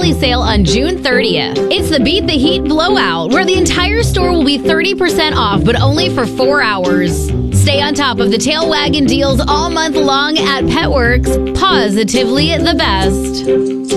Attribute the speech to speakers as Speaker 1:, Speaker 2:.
Speaker 1: finale sale on June 30th. It's the Beat the Heat Blowout, where the entire store will be 30% off, but only for 4 hours. Stay on top of the tail wagging deals all month long at Petworks. Positively the best.